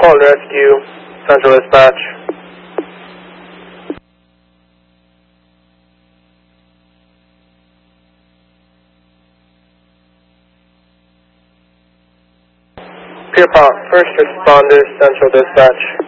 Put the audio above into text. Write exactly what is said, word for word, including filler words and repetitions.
Call and rescue, Central Dispatch. Pierpont, first responder, Central Dispatch.